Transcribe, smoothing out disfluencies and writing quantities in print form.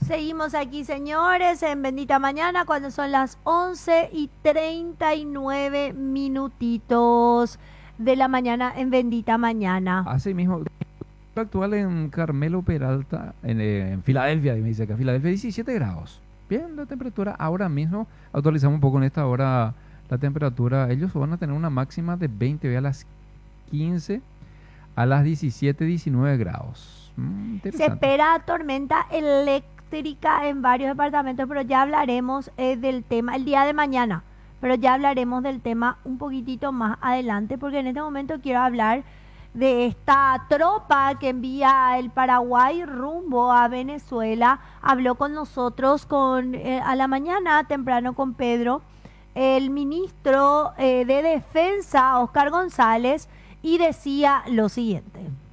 Seguimos aquí, señores, en Bendita Mañana, cuando son las 11:39 minutitos de la mañana en Bendita Mañana. Así mismo, actual en Carmelo Peralta, en Filadelfia, me dice acá, Filadelfia, 17 grados. Bien, la temperatura ahora mismo, actualizamos un poco en esta hora la temperatura. Ellos van a tener una máxima de 20 hoy a las 15, a las 17, 19 grados. Se Interesante. espera tormenta eléctrica en varios departamentos, pero ya hablaremos del tema el día de mañana. Pero ya hablaremos del tema un poquitito más adelante, porque en este momento quiero hablar de esta tropa que envía el Paraguay rumbo a Venezuela. Habló con nosotros a la mañana, temprano con Pedro, el ministro de Defensa, Oscar González, y decía lo siguiente.